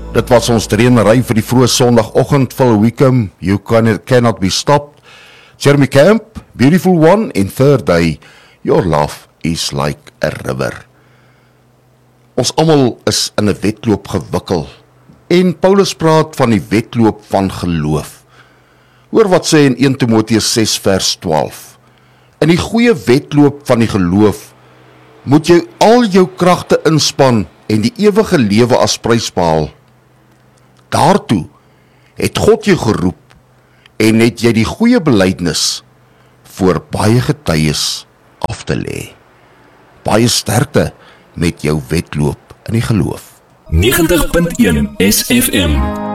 Dit was ons trainery vir die vroeë Sondagoggend vir Wickham, You Cannot Be Stopped, Jeremy Camp, Beautiful One, en Third Day, Your Love is Like a River. Ons almal is in 'n wedloop gewikkel, en Paulus praat van die wedloop van geloof. Hoor wat sê in 1 Timoteus 6 vers 12. In die goeie wedloop van die geloof, moet jy al jou kragte inspan en die ewige lewe as prys behaal. Daartoe het God jou geroep en het jy die goeie belydenis voor baie getuies af te lê. Baie sterkte met jou wedloop in die geloof. 90.1 SFM